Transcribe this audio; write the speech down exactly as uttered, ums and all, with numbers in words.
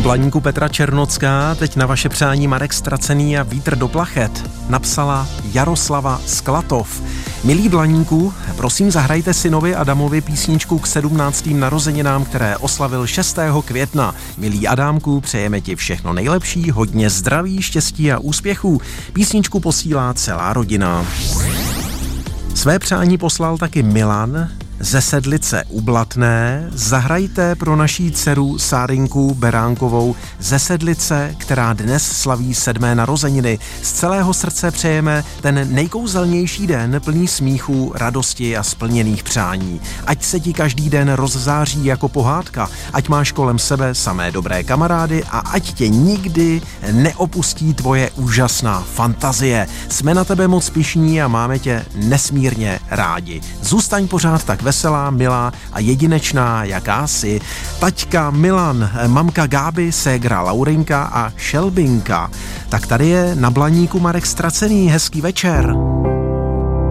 Blaníku Petra Černocká, teď na vaše přání Marek Stracený a Vítr do plachet, napsala Jaroslava Sklatov. Milí Blaníku, prosím zahrajte synovi Adamovi písničku k sedmnáctým narozeninám, které oslavil šestého května. Milý Adámku, přejeme ti všechno nejlepší, hodně zdraví, štěstí a úspěchů. Písničku posílá celá rodina. Své přání poslal taky Milan ze Sedlice u Blatné. Zahrajte pro naší dceru Sárinku Beránkovou ze Sedlice, která dnes slaví sedmé narozeniny. Z celého srdce přejeme ten nejkouzelnější den plný smíchů, radosti a splněných přání. Ať se ti každý den rozzáří jako pohádka, ať máš kolem sebe samé dobré kamarády a ať tě nikdy neopustí tvoje úžasná fantazie. Jsme na tebe moc pyšní a máme tě nesmírně rádi. Zůstaň pořád tak veselá, milá a jedinečná, jaká jsi. Taťka Milan, mamka Gáby, ségra Laurinka a Šelbinka. Tak tady je na Blaníku Marek Stracený. Hezký večer.